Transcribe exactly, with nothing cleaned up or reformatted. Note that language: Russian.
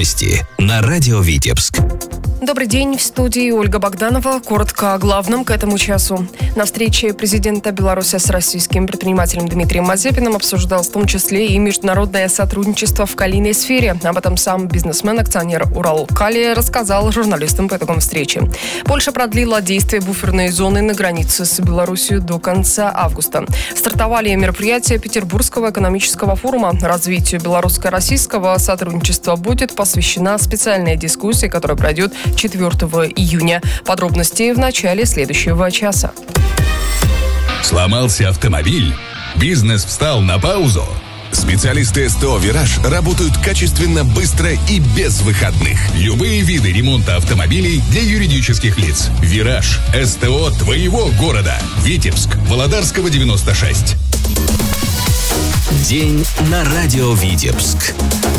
Новости на радио Витебск. Добрый день, в студии Ольга Богданова. Коротко о главном к этому часу. На встрече президента Беларуси с российским предпринимателем Дмитрием Мазепиным обсуждалось в том числе и международное сотрудничество в калийной сфере. Об этом сам бизнесмен, акционер Уралкали, рассказал журналистам по итогам встречи. Польша продлила действие буферной зоны на границе с Беларусью до конца августа. Стартовали мероприятия Петербургского экономического форума. Развитию белорусско-российского сотрудничества будет посвящена специальная дискуссия, которая пройдет четвёртого июня. Подробности в начале следующего часа. Сломался автомобиль? Бизнес встал на паузу? Специалисты СТО «Вираж» работают качественно, быстро и без выходных. Любые виды ремонта автомобилей для юридических лиц. «Вираж» – СТО твоего города. Витебск, Володарского, девяносто шесть. День на радио Витебск.